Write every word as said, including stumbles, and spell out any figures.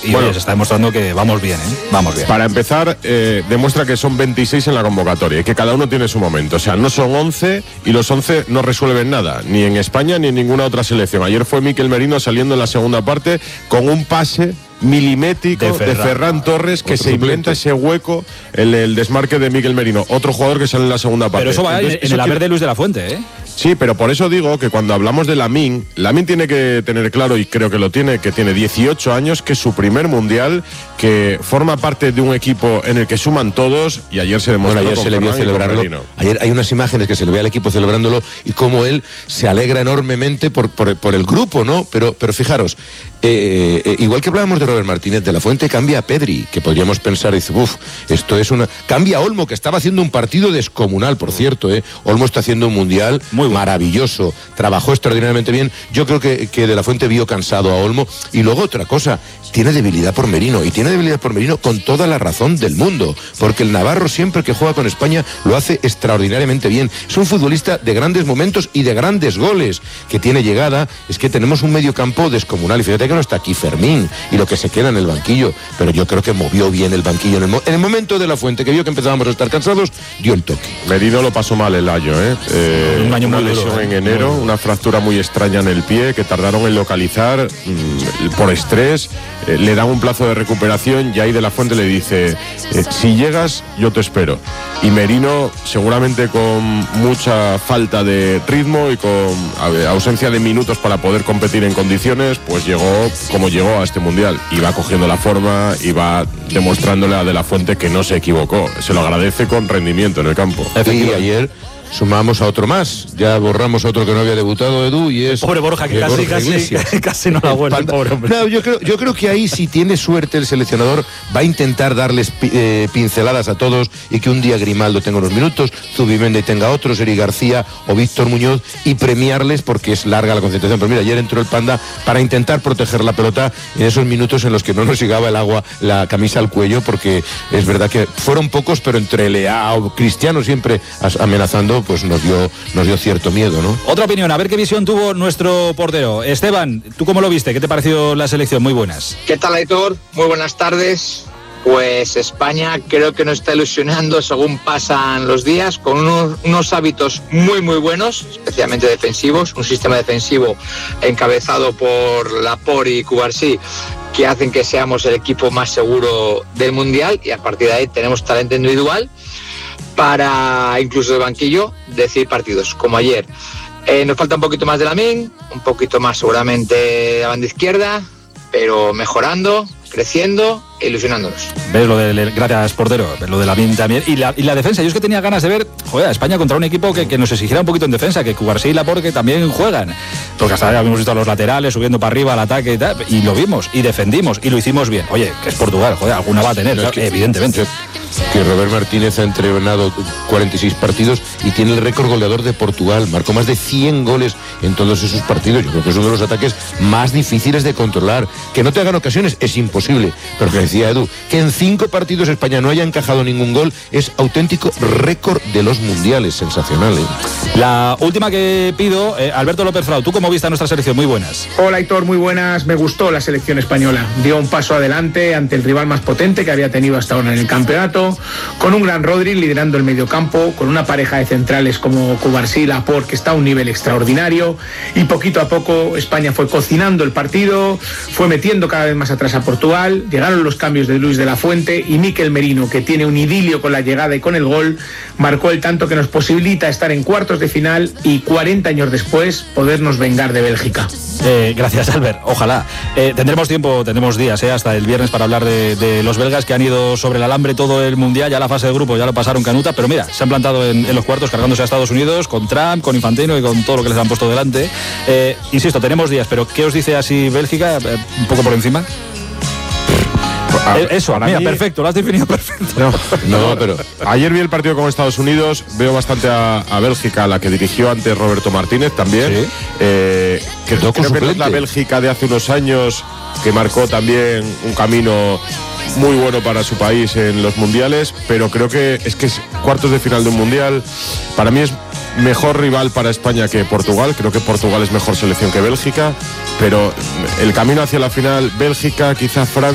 y bueno, oye, se está demostrando que vamos bien, ¿eh? Vamos bien. Para empezar, eh, demuestra que son veintiséis en la convocatoria y que cada uno tiene su momento. O sea, no son once y los once no resuelven nada, ni en España ni en ninguna otra selección. Ayer fue Mikel Merino saliendo en la segunda parte con un pase milimétrico de Ferran, de Ferran Torres, que se inventa ese hueco en el, el desmarque de Mikel Merino, otro jugador que sale en la segunda parte. Pero eso va Entonces, en, en el haber de Luis de la Fuente, ¿eh? Sí, pero por eso digo que cuando hablamos de Lamine, Lamine tiene que tener claro, y creo que lo tiene, que tiene dieciocho años, que es su primer mundial, que forma parte de un equipo en el que suman todos, y ayer se demostró. Bueno, ayer se le vio celebrarlo. Ayer hay unas imágenes que se le ve al equipo celebrándolo y cómo él se alegra enormemente por, por, por el grupo, ¿no? Pero, pero fijaros, eh, eh, igual que hablábamos de Robert Martínez, de la Fuente cambia a Pedri, que podríamos pensar, y dice, uff, esto es una... Cambia a Olmo, que estaba haciendo un partido descomunal, por cierto, ¿eh? Olmo está haciendo un mundial muy bueno, maravilloso, trabajó extraordinariamente bien. Yo creo que, que de la Fuente vio cansado a Olmo. Y luego otra cosa, tiene debilidad por Merino, y tiene debilidad por Merino con toda la razón del mundo, porque el navarro siempre que juega con España lo hace extraordinariamente bien. Es un futbolista de grandes momentos y de grandes goles, que tiene llegada. Es que tenemos un mediocampo descomunal, y fíjate que no está aquí Fermín, y lo que se queda en el banquillo, pero yo creo que movió bien el banquillo en el, mo- en el momento de la Fuente, que vio que empezábamos a estar cansados, dio el toque. Merino lo pasó mal el año, ¿eh? eh un año una muy lesión duro, en ¿eh? enero, una fractura muy extraña en el pie que tardaron en localizar mmm, por estrés. Eh, le dan un plazo de recuperación y ahí de la Fuente le dice, eh, si llegas yo te espero. Y Merino, seguramente con mucha falta de ritmo y con a ver, ausencia de minutos para poder competir en condiciones, pues llegó como llegó a este mundial, y va cogiendo la forma y va demostrándole a De la Fuente que no se equivocó. Se lo agradece con rendimiento en el campo. Y ayer sumamos a otro más, ya borramos a otro que no había debutado, Edu, y es... Pobre Borja, que casi, casi, casi no la vuelve, el pobre hombre. No, yo creo, yo creo que ahí, si tiene suerte el seleccionador, va a intentar darles eh, pinceladas a todos, y que un día Grimaldo tenga unos minutos, Zubimendi tenga otros, Eri García o Víctor Muñoz, y premiarles porque es larga la concentración. Pero mira, ayer entró el Panda para intentar proteger la pelota en esos minutos en los que no nos llegaba el agua, la camisa al cuello, porque es verdad que fueron pocos, pero entre Leao, Cristiano siempre amenazando, pues nos dio, nos dio cierto miedo, ¿no? Otra opinión, a ver qué visión tuvo nuestro portero. Esteban, ¿tú cómo lo viste? ¿Qué te pareció la selección? Muy buenas. ¿Qué tal, Aitor? Muy buenas tardes. Pues España creo que nos está ilusionando según pasan los días, con unos, unos hábitos muy muy buenos, especialmente defensivos, un sistema defensivo encabezado por Laporte y Cubarsí, que hacen que seamos el equipo más seguro del Mundial, y a partir de ahí tenemos talento individual para, incluso de banquillo, decidir partidos, como ayer. Eh, nos falta un poquito más de Lamine, un poquito más seguramente la banda izquierda, pero mejorando, creciendo e ilusionándonos. Ves lo del, gracias portero, ves lo de Lamine también, y la, y la defensa. Yo es que tenía ganas de ver, joder, a España contra un equipo que, que nos exigiera un poquito en defensa, que Cubarsí y Laporte también juegan, porque hasta ahora habíamos visto a los laterales subiendo para arriba al ataque y tal, y lo vimos, y defendimos, y lo hicimos bien. Oye, que es Portugal, joder, alguna va a tener, no, que, evidentemente. Que Robert Martínez ha entrenado cuarenta y seis partidos y tiene el récord goleador de Portugal, marcó más de cien goles en todos esos partidos. Yo creo que es uno de los ataques más difíciles de controlar. Que no te hagan ocasiones es imposible, pero que decía Edu, que en cinco partidos España no haya encajado ningún gol es auténtico récord de los mundiales. Sensacional, ¿eh? La última que pido, eh, Alberto López Frau, ¿tú cómo viste a nuestra selección? Muy buenas. Hola, Aitor, muy buenas. Me gustó la selección española, dio un paso adelante ante el rival más potente que había tenido hasta ahora en el campeonato, con un gran Rodri liderando el mediocampo, con una pareja de centrales como Cubarsí y Laporte, que está a un nivel extraordinario, y poquito a poco España fue cocinando el partido, fue metiendo cada vez más atrás a Portugal, llegaron los cambios de Luis de la Fuente, y Mikel Merino, que tiene un idilio con la llegada y con el gol, marcó el tanto que nos posibilita estar en cuartos de final y cuarenta años después podernos vengar de Bélgica. Eh, gracias, Albert, ojalá. Eh, tendremos tiempo, tendremos días, eh, hasta el viernes para hablar de, de los belgas, que han ido sobre el alambre todo el mundial, ya la fase de grupo ya lo pasaron canuta, pero mira, se han plantado en, en los cuartos cargándose a Estados Unidos con Trump, con Infantino y con todo lo que les han puesto delante. Eh, insisto, tenemos días, pero ¿qué os dice así Bélgica? Eh, un poco por encima. Eh, eso, mira, mí... perfecto, lo has definido perfecto. No, no, pero ayer vi el partido con Estados Unidos, veo bastante a, a Bélgica, la que dirigió antes Roberto Martínez también. ¿Sí? Eh, que, creo que no es la Bélgica de hace unos años, que marcó también un camino muy bueno para su país en los mundiales, pero creo que es que es cuartos de final de un mundial. Para mí es mejor rival para España que Portugal. Creo que Portugal es mejor selección que Bélgica, pero el camino hacia la final, Bélgica, quizá Francia.